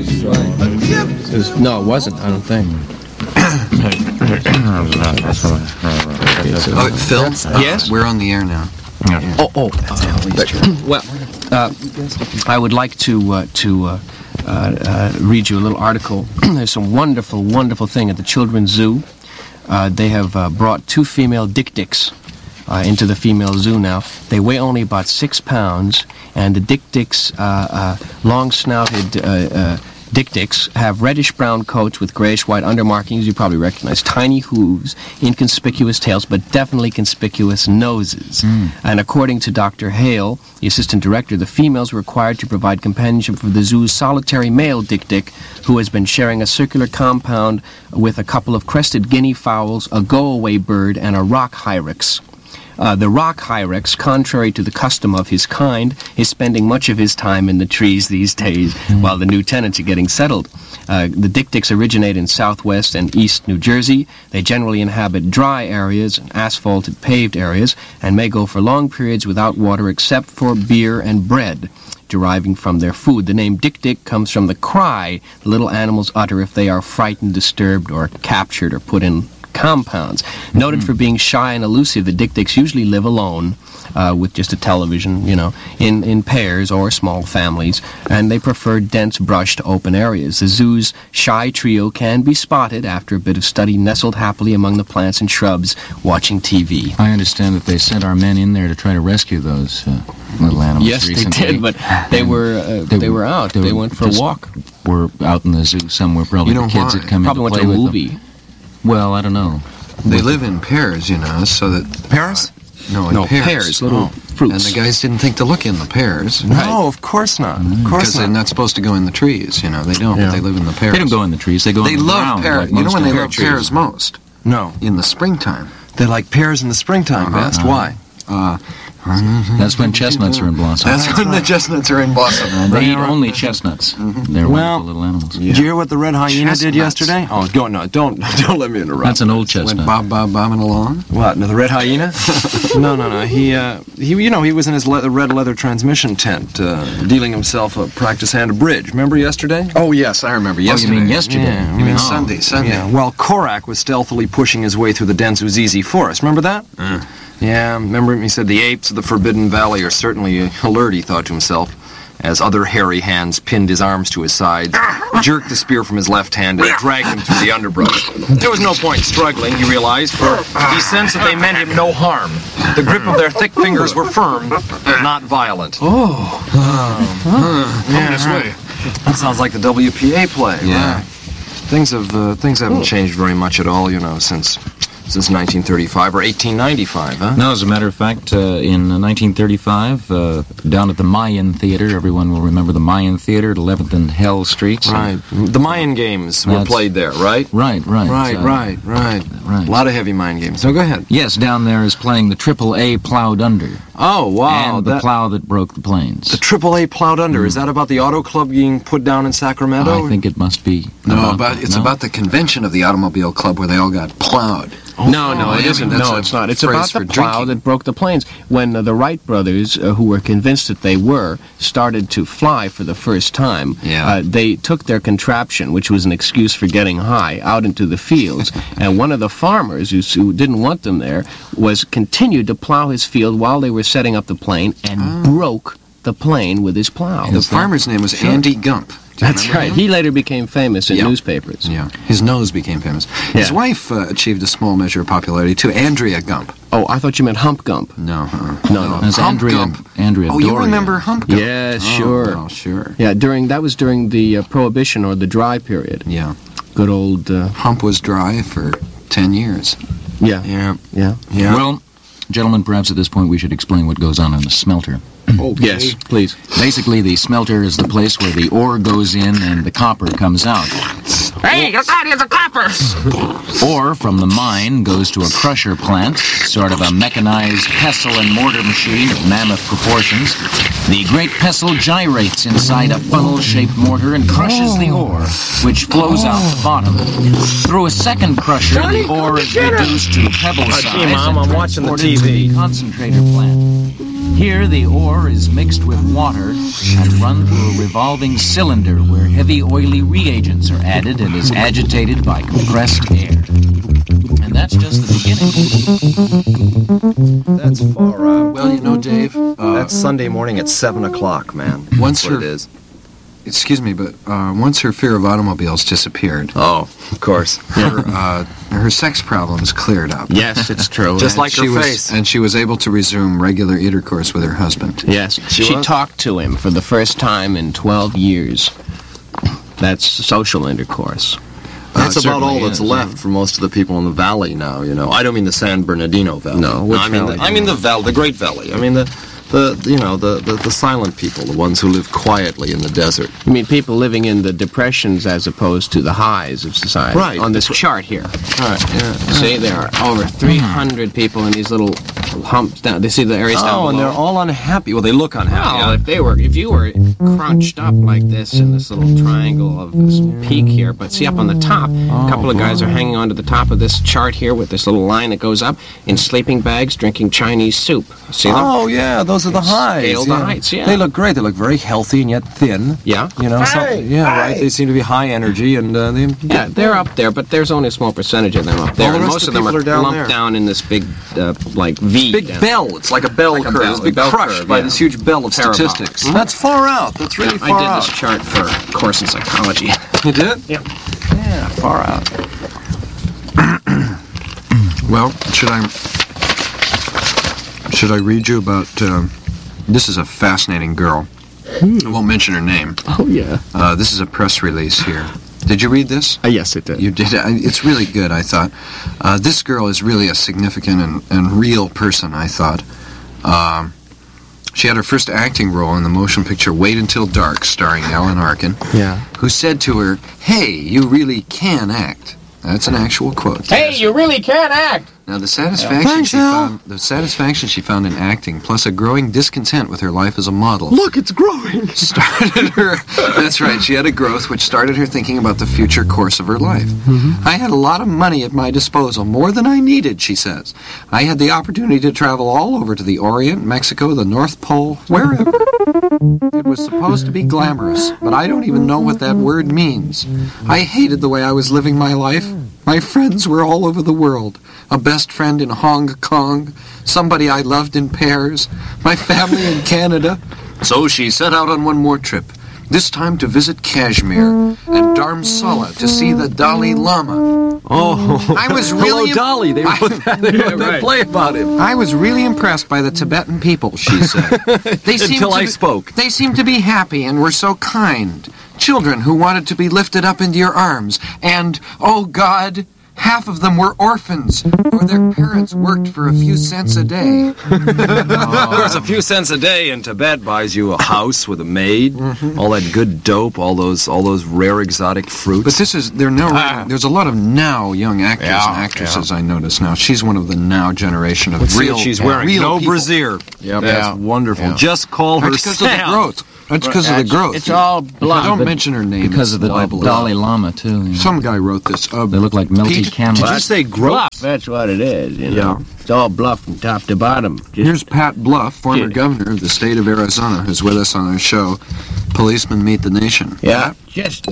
No, it wasn't, I don't think. Phil? Yes? We're on the air now. Well, I would like to read you a little article. There's some wonderful, wonderful thing at the Children's Zoo. They have brought 2 female dik-diks into the female zoo now. They weigh only about 6 pounds, and the dik-diks, long-snouted dik-diks, have reddish-brown coats with grayish-white undermarkings you probably recognize, tiny hooves, inconspicuous tails, but definitely conspicuous noses. And according to Dr. Hale, the assistant director, the females were required to provide companionship for the zoo's solitary male dik-dik, who has been sharing a circular compound with a couple of crested guinea fowls, a go-away bird, and a rock hyrax. The rock hyrax, contrary to the custom of his kind, is spending much of his time in the trees these days while the new tenants are getting settled. The dik-diks originate in southwest and east New Jersey. They generally inhabit dry areas and asphalted paved areas and may go for long periods without water except for beer and bread, deriving from their food. The name dik-dik comes from the cry the little animals utter if they are frightened, disturbed, or captured or put in compounds. Noted for being shy and elusive, the dik-diks usually live alone with just a television, in pairs or small families, and they prefer dense, brushed, open areas. The zoo's shy trio can be spotted after a bit of study, nestled happily among the plants and shrubs, watching TV. I understand that they sent our men in there to try to rescue those little animals. Yes, recently. they did, but they were out. They went for a walk. Were out in the zoo somewhere. Probably the kids had come in to play with them. Well, I don't know. They live in pairs, so that... Pears? No, pears, little fruits. And the guys didn't think to look in the pears. No, of course not. Of course Because they're not supposed to go in the trees, They don't, but they live in the pears. They don't go in the trees. They go in the ground. They love pears. Like When they pear love trees. pears most? No. In the springtime. They like pears in the springtime best. Why? That's when chestnuts are in blossom. That's when the chestnuts are in blossom. They eat only chestnuts. They're wonderful little animals. Did you hear what the red hyena did yesterday? Oh, don't let me interrupt. That's an old Went chestnut. bobbing along. What? No, the red hyena? No. He was in his red leather transmission tent, dealing himself a practice hand of bridge. Remember yesterday? Oh, yes, I remember. Yesterday. You mean yesterday? Yeah, You mean Sunday. Yeah, while Korak was stealthily pushing his way through the dense Uzizi forest. Remember that? Yeah, remember him? He said the apes of the Forbidden Valley are certainly alert, he thought to himself, as other hairy hands pinned his arms to his sides, jerked the spear from his left hand, and dragged him through the underbrush. There was no point struggling, he realized, for he sensed that they meant him no harm. The grip of their thick fingers were firm, but not violent. Come this way. That sounds like the WPA play. Yeah. Right. Things haven't changed very much at all, since 1935 or 1895, huh? No, as a matter of fact, in 1935, down at the Mayan Theater, everyone will remember the Mayan Theater at 11th and Hell Streets. Right. The Mayan games were played there, right? Right. Right. A lot of heavy Mayan games. So go ahead. Yes, down there is playing the AAA Plowed Under. Oh, wow. And the plow that broke the plains. The AAA Plowed Under. Is that about the auto club being put down in Sacramento? I think it must be. It's about the convention of the Automobile Club where they all got plowed. No, it isn't. No, it's not. It's about the plow that broke the plains. When the Wright brothers, who were convinced that they were, started to fly for the first time, they took their contraption, which was an excuse for getting high, out into the fields. And one of the farmers who didn't want them there continued to plow his field while they were setting up the plane and broke the plane with his plow. The farmer's name was Andy Gump. That's right. He later became famous in newspapers. Yeah. His nose became famous. His wife achieved a small measure of popularity, too. Andrea Gump. Oh, I thought you meant Hump Gump. No. That's Andrea Oh, you remember Hump Gump? Yes, sure. Oh, sure. Yeah, that was during the Prohibition or the dry period. Yeah. Good old... Hump was dry for 10 years. Yeah. Well, gentlemen, perhaps at this point we should explain what goes on in the smelter. Okay. Yes, please. Basically, the smelter is the place where the ore goes in and the copper comes out. Hey, look out, here's a copper! Ore from the mine goes to a crusher plant, sort of a mechanized pestle and mortar machine of mammoth proportions. The great pestle gyrates inside a funnel-shaped mortar and crushes the ore, which flows out the bottom. Through a second crusher, the ore is reduced to pebble size Mom, I'm watching the TV. Concentrator plant. Here, the ore is mixed with water and run through a revolving cylinder where heavy oily reagents are added and is agitated by compressed air. And that's just the beginning. That's far out. Well, you know, Dave, That's Sunday morning at 7 o'clock, man. Once That's what her- it is. excuse me, but once her fear of automobiles disappeared, Oh, of course. her sex problems cleared up. Yes, it's true. Just like She her was, face. and she was able to resume regular intercourse with her husband. Yes, she was? talked to him for the first time in 12 years. That's social intercourse. That's about all certainly that's is, left for most of the people in the valley now, you know. I don't mean the San Bernardino Valley. No, which I mean valley? the Great Valley. I mean the silent people, the ones who live quietly in the desert. I mean, people living in the depressions as opposed to the highs of society. Right. On this chart here. All right, yeah. See, there are over 300 people in these little humps down. They see the areas down Oh, below. and they're all unhappy. Well, they look unhappy. Well, if you were crunched up like this in this little triangle of this peak here, but see up on the top, a couple of guys are hanging onto the top of this chart here with this little line that goes up in sleeping bags, drinking Chinese soup. See them? Oh, yeah, those are the highs. Scale the heights, yeah. They look great. They look very healthy and yet thin. Yeah. You know, right. They seem to be high energy and Yeah, they're up there, but there's only a small percentage of them up there. the and rest most of of them people are are down lumped there. down in this big, like V. big down. bell. It's like a bell curve. bell, It's been bell crushed curve, by yeah. this huge bell of Parabolic. statistics. That's far out. That's really far I did out. this chart for a course in psychology. You did? Yeah. Yeah, far out. Well, should I read you about? This is a fascinating girl. I won't mention her name. Oh, yeah. This is a press release here. Did you read this? Yes, it did. You did. It's really good, I thought. This girl is really a significant and real person, I thought. She had her first acting role in the motion picture Wait Until Dark, starring Alan Arkin, Yeah. who said to her, "Hey, you really can act." That's an actual quote. Hey, you really can't act. Now, the satisfaction she found in acting, plus a growing discontent with her life as a model, Look, it's growing. started her. That's right. She had a growth which started her thinking about the future course of her life. I had a lot of money at my disposal, more than I needed, she says. I had the opportunity to travel all over to the Orient, Mexico, the North Pole, wherever. It was supposed to be glamorous, but I don't even know what that word means. I hated the way I was living my life. My friends were all over the world. A best friend in Hong Kong, somebody I loved in Paris, my family in Canada. So she set out on one more trip, this time to visit Kashmir and Dharamsala to see the Dalai Lama. Oh, I was really Hello, Dolly. They wrote that play about him. I was really impressed by the Tibetan people, she said. They seemed Until to I be- spoke. They seemed to be happy and were so kind. Children who wanted to be lifted up into your arms. And, oh God, half of them were orphans, or their parents worked for a few cents a day. Of course, a few cents a day in Tibet buys you a house with a maid, all that good dope, all those rare exotic fruits. But there's a lot of now young actors Yeah, and actresses I notice now. She's one of the now generation of See real what she's wearing. real No people. brassiere. Yep, Yeah. that's wonderful. Yeah. Just call her That's because of the Sam. growth. That's because of the growth. It's all bluff. Don't mention her name. Because it's of the libel. Dalai Lama, too. you know. Some guy wrote this. They look like melted Pete, camels. Did you say growth? Bluff. That's what it is. You know? Yeah. It's all bluff from top to bottom. Just Here's Pat Bluff, former Yeah. governor of the state of Arizona, who's with us on our show, Policemen Meet the Nation. Yeah, just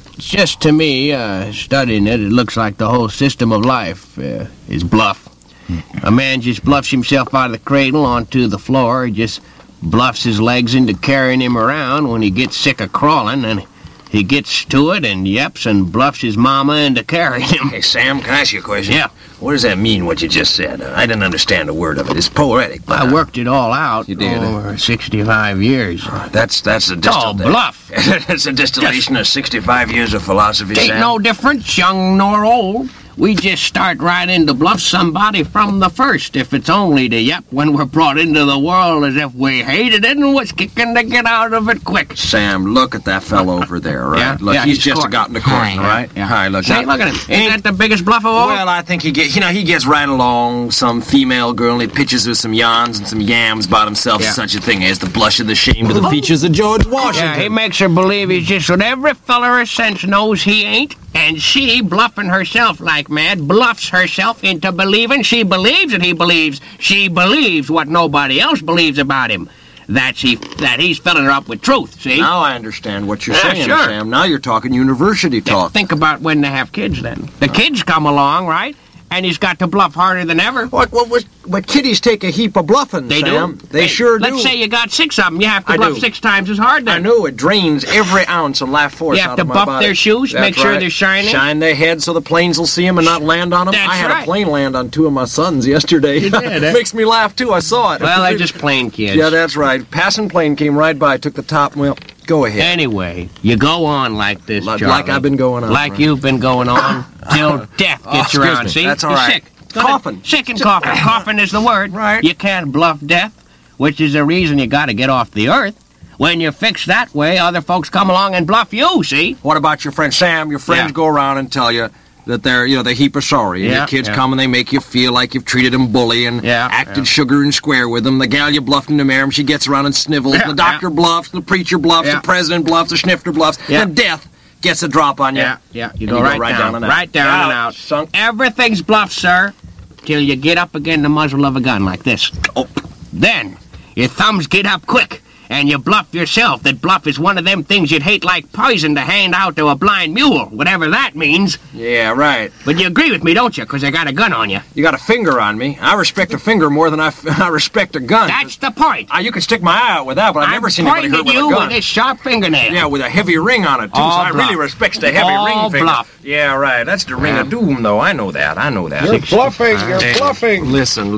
to me, studying it, it looks like the whole system of life is bluff. A man just bluffs himself out of the cradle onto the floor. He just bluffs his legs into carrying him around when he gets sick of crawling, and he gets to it and yeps and bluffs his mama into carrying him. Hey, Sam, can I ask you a question? Yeah. What does that mean, what you just said? I didn't understand a word of it. It's poetic, but... I worked it all out You did? over 65 years. That's a It's all bluff. It's a distillation of 65 years of philosophy, Ain't Sam. no difference, young nor old. We just start right in to bluff somebody from the first, if it's only to yep when we're brought into the world as if we hated it and was kicking to get out of it quick. Sam, look at that fellow over there, right? Yeah, Look, yeah, he's he's just court. gotten to court, Hi, right? yeah. Hi, look. See, now- look at him. Ain't that the biggest bluff of all? Well, I think he gets right along. Some female girl, and he pitches her some yarns and some yams about himself. Yeah. Such a thing as the blush of the shame to the the features of George Yeah, Washington. he makes her believe he's just what every feller of sense knows he ain't. And she, bluffing herself like mad, bluffs herself into believing she believes that he believes. She believes what nobody else believes about him. That he's filling her up with truth, see? Now I understand what you're Yeah, saying, sure. Sam. Now you're talking university talk. Think about when they have kids, then. The kids come along, right? And he's got to bluff harder than ever. What kiddies take a heap of bluffing, They Sam. do. They sure do. Let's say you got 6 of them. You have to I bluff do. 6 times as hard, then. I know it drains every ounce of life force You have out to of my buff body. their shoes, That's make sure right. they're shining. Shine their heads so the planes will see them and not land on them. That's I had right. a plane land on 2 of my sons yesterday. You did, eh? Makes me laugh too. I saw it. Well, they're just plain kids. Yeah, that's right. Passing plane came right by, took the top. Well, go ahead. Anyway, you go on like this, Like Charlie. I've been going on. Like right. you've been going on till death gets you excuse around, me. see? That's all You're right. sick. Go ahead. Coughing. Sick and coughing. Coughing is the word. Right. You can't bluff death, which is the reason you got to get off the earth. When you fix that way, other folks come along and bluff you, see? What about your friend Sam? Your friends Yeah. go around and tell you that they're heap of sorry. And Yeah, your kids yeah. come and they make you feel like you've treated them bully and Yeah, acted yeah. sugar and square with them. The gal you bluffed in the mirror, she gets around and snivels. Yeah, The doctor bluffs, the preacher bluffs, Yeah. the president bluffs, the snifter bluffs. Yeah. And death gets a drop on you. Yeah. You And go you go right, right down, down and out. right down and Out, out. sunk. Everything's bluff, sir, till you get up again the muzzle of a gun like this. Oh. Then your thumbs get up quick, and you bluff yourself that bluff is one of them things you'd hate like poison to hand out to a blind mule, whatever that means. Yeah, right. But you agree with me, don't you? Because I got a gun on you. You got a finger on me. I respect a finger more than I respect a gun. That's the point. You can stick my eye out with that, but I've never seen anybody hurt pointing with at a you gun. with this sharp fingernail. Yeah, with a heavy ring on it, too, All so I really bluff. respect the heavy All ring finger. bluff. Yeah, right. That's the ring of doom, though. I know that. You're bluffing. You're bluffing. Listen.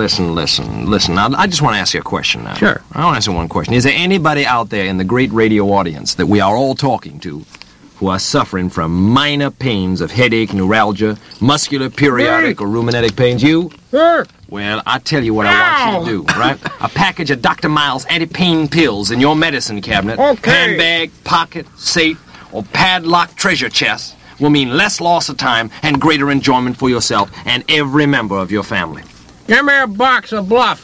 Now, I just want to ask you a question now. Sure. I want to ask you one question. Is there anybody out there in the great radio audience that we are all talking to who are suffering from minor pains of headache, neuralgia, muscular, periodic, or rheumatic pains? You? Sure. Well, I tell you what I want you to do, right? A package of Dr. Miles anti-pain pills in your medicine cabinet, Okay. handbag, pocket, safe, or padlock treasure chest will mean less loss of time and greater enjoyment for yourself and every member of your family. Give me a box of bluff.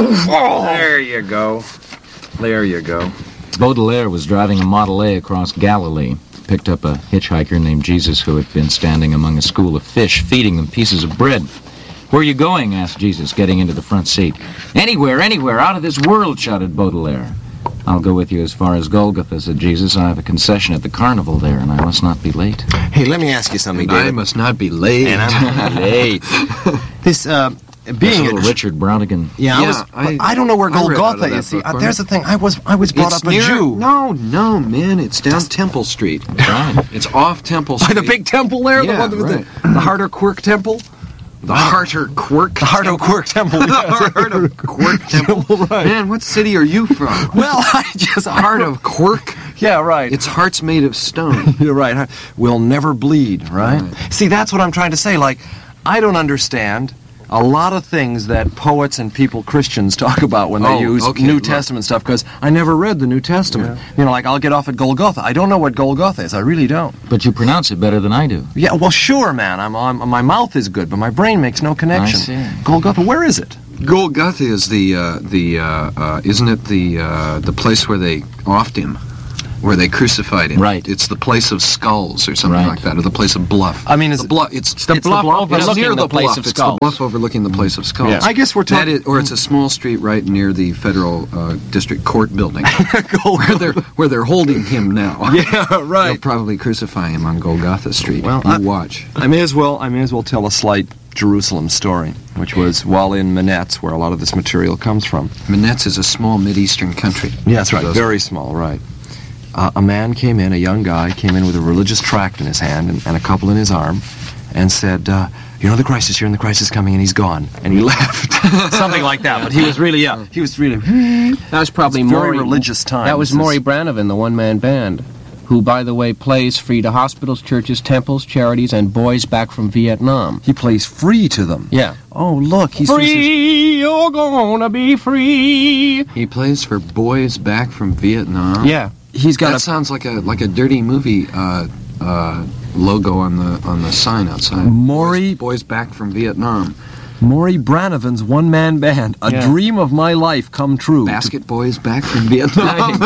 There you go. There you go. Baudelaire was driving a Model A across Galilee. Picked up a hitchhiker named Jesus who had been standing among a school of fish, feeding them pieces of bread. "Where are you going?" asked Jesus, getting into the front seat. Anywhere, out of this world," shouted Baudelaire. "I'll go with you as far as Golgotha," said Jesus. "I have a concession at the carnival there, and I must not be late." Hey, let me ask you something, I David. must not be late. And I'm late. This, That's being a little Richard Brownigan. Yeah, I don't know where I read out of Golgotha that is. See, book, there's the thing. I was brought It's up near, a Jew. No, man. It's down Temple Street. Right. It's off Temple By Street. the big temple there, Yeah, the one with right. the Harder Quirk Temple. The Harter Quirk. The Harder Quirk Temple. The Heart of Quirk Temple. Right. Man, what city are you from? Well, I just Heart of Quirk. Yeah, right. Its heart's made of stone. You're right. Will never bleed, right? See, that's what I'm trying to say. Like, I don't understand a lot of things that poets and people, Christians, talk about when they Oh, use okay, New look. Testament stuff, because I never read the New Testament. You know, like, I'll get off at Golgotha. I don't know what Golgotha is. I really don't. But you pronounce it better than I do. Yeah, well, sure, man. My mouth is good, but my brain makes no connection. I see. Golgotha, where is it? Golgotha is isn't it the place where they offed him, where they crucified him? Right. It's the place of skulls or something Right. like that, or the place of bluff. I mean, is the bluff. It's the bluff overlooking it's near the place bluff. of It's skulls. the bluff overlooking the place of skulls. Yeah. I guess we're That talking... is, or it's a small street right near the federal district court building, where they're holding him now. Yeah, They'll right. probably crucify him on Golgotha Street. Well, you watch. I may as well tell a slight Jerusalem story, which was while in Manetz, where a lot of this material comes from. Manetz is a small Mideastern country. Yeah, that's right. Those- Very small, right. A man came in, a young guy came in with a religious tract in his hand and a couple in his arm, and said, you know, the Christ is here and the Christ is coming and he's gone. And he left. Something like that. But he was really, That was probably It's very Maury. religious time. That was This is- Maury Branovan, the one-man band, who, by the way, plays free to hospitals, churches, temples, charities, and boys back from Vietnam. He plays free to them. Yeah. Oh, look, he's... Free, you're gonna be free. He plays for boys back from Vietnam. Yeah. He's got That sounds like a dirty movie logo on the sign outside. Maury- boys back from Vietnam. Maury Brannovan's one-man band, A Dream of My Life Come True. Basket Boys back from Vietnam.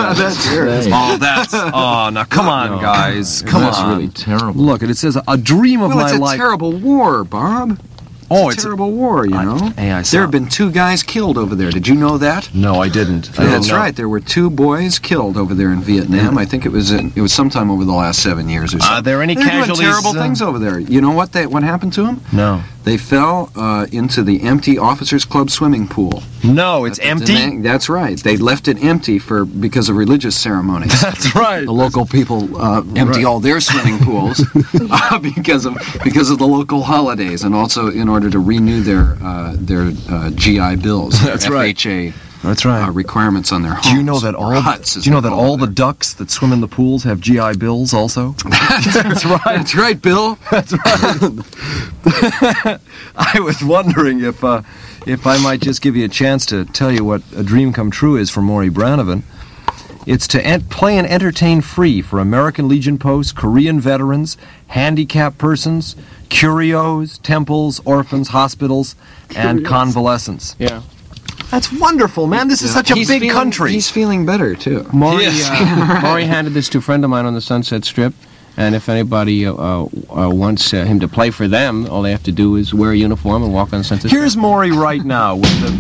Now come on, guys. Come That's on. really terrible. Look, it says, A Dream of Well, My it's a Life. terrible war, Bob. It's a terrible war, you know. Hey, I saw. There have been 2 guys killed over there. Did you know that? No, I didn't. That's right. There were 2 boys killed over there in Vietnam. I think it was sometime over the last 7 years or so. Are there any They're casualties? doing terrible things over there. You know what happened to them? No. They fell into the empty Officers Club swimming pool. No, it's empty? That's right. They left it empty because of religious ceremonies. That's right. The local people empty all their swimming pools because of the local holidays, and also in order to renew their GI Bills. That's right. FHA. That's right. Requirements on their homes. Do you know that or huts, as they call all it. the ducks that swim in the pools have GI Bills also? That's right. That's right, Bill. That's right. I was wondering if I might just give you a chance to tell you what A Dream Come True is for Maury Branovan. It's to play and entertain free for American Legion posts, Korean veterans, handicapped persons, curios, temples, orphans, hospitals, and convalescents. Yeah. That's wonderful, man. This is such a big country. He's feeling better, too. Maury handed this to a friend of mine on the Sunset Strip, and if anybody wants him to play for them, all they have to do is wear a uniform and walk on the Sunset Strip. Here's Maury right now with the